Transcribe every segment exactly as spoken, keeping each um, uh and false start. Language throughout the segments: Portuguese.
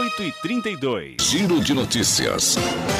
oito e trinta e dois. Giro de notícias.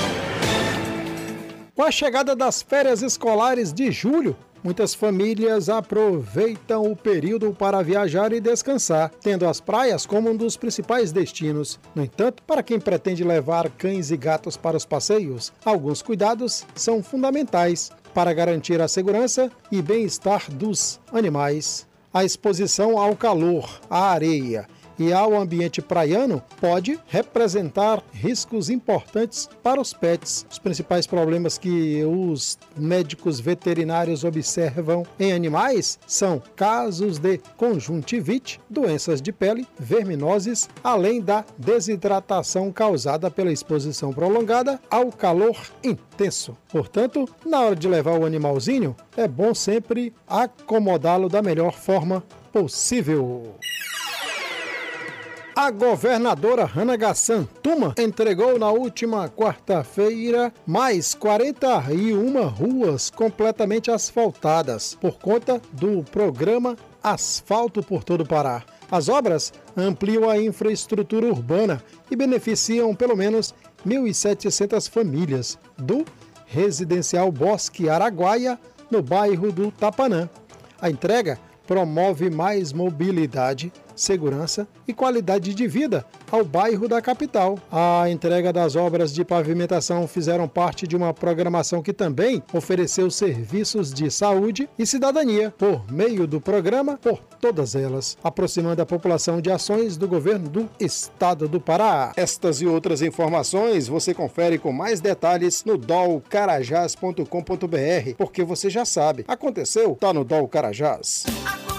Com a chegada das férias escolares de julho, muitas famílias aproveitam o período para viajar e descansar, tendo as praias como um dos principais destinos. No entanto, para quem pretende levar cães e gatos para os passeios, alguns cuidados são fundamentais para garantir a segurança e bem-estar dos animais. A exposição ao calor, à areia e ao ambiente praiano pode representar riscos importantes para os pets. Os principais problemas que os médicos veterinários observam em animais são casos de conjuntivite, doenças de pele, verminoses, além da desidratação causada pela exposição prolongada ao calor intenso. Portanto, na hora de levar o animalzinho, é bom sempre acomodá-lo da melhor forma possível. A governadora Hannah Gassan Tuma entregou na última quarta-feira mais quarenta e uma ruas completamente asfaltadas por conta do programa Asfalto por todo o Pará. As obras ampliam a infraestrutura urbana e beneficiam pelo menos mil e setecentas famílias do residencial Bosque Araguaia, no bairro do Tapanã. A entrega promove mais mobilidade, segurança e qualidade de vida ao bairro da capital. A entrega das obras de pavimentação fizeram parte de uma programação que também ofereceu serviços de saúde e cidadania por meio do programa Por Todas Elas, aproximando a população de ações do governo do estado do Pará. Estas e outras informações você confere com mais detalhes no dol carajás ponto com ponto br, porque você já sabe, aconteceu, tá no Dol Carajás.